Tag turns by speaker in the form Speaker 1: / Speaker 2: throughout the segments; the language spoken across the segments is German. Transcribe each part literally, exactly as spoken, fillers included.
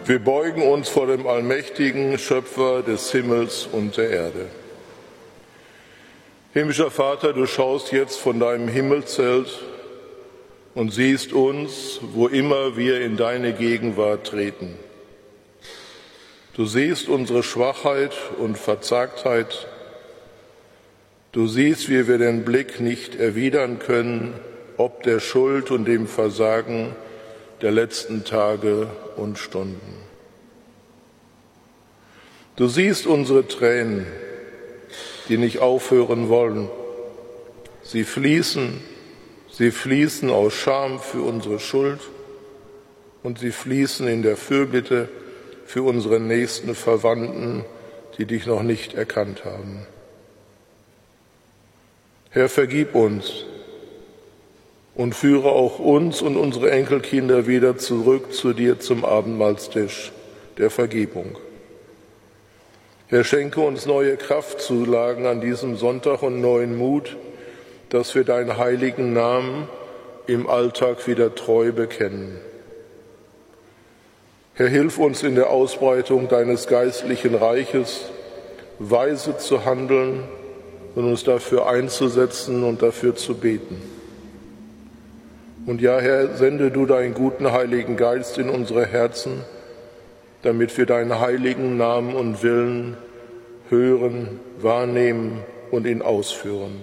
Speaker 1: Wir beugen uns vor dem allmächtigen Schöpfer des Himmels und der Erde. Himmlischer Vater, du schaust jetzt von deinem Himmelszelt und siehst uns, wo immer wir in deine Gegenwart treten. Du siehst unsere Schwachheit und Verzagtheit. Du siehst, wie wir den Blick nicht erwidern können, ob der Schuld und dem Versagen der letzten Tage und Stunden. Du siehst unsere Tränen, die nicht aufhören wollen. Sie fließen, sie fließen aus Scham für unsere Schuld und sie fließen in der Fürbitte für unsere nächsten Verwandten, die dich noch nicht erkannt haben. Herr, vergib uns und führe auch uns und unsere Enkelkinder wieder zurück zu dir zum Abendmahlstisch der Vergebung. Herr, schenke uns neue Kraftzulagen an diesem Sonntag und neuen Mut, dass wir deinen heiligen Namen im Alltag wieder treu bekennen. Herr, hilf uns in der Ausbreitung deines geistlichen Reiches, weise zu handeln und uns dafür einzusetzen und dafür zu beten. Und ja, Herr, sende du deinen guten Heiligen Geist in unsere Herzen, damit wir deinen heiligen Namen und Willen hören, wahrnehmen und ihn ausführen.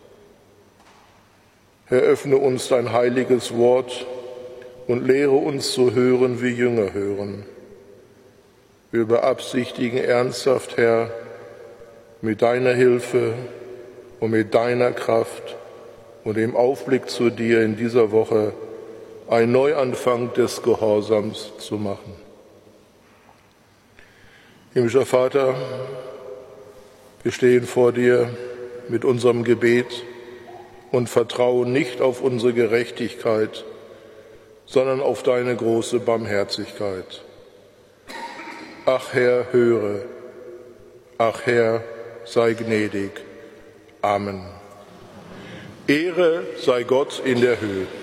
Speaker 1: Herr, öffne uns dein heiliges Wort und lehre uns zu hören, wie Jünger hören. Wir beabsichtigen ernsthaft, Herr, mit deiner Hilfe und mit deiner Kraft und im Aufblick zu dir in dieser Woche einen Neuanfang des Gehorsams zu machen. Himmlischer Vater, wir stehen vor dir mit unserem Gebet und vertrauen nicht auf unsere Gerechtigkeit, sondern auf deine große Barmherzigkeit. Ach Herr, höre. Ach Herr, sei gnädig. Amen. Ehre sei Gott in der Höhe.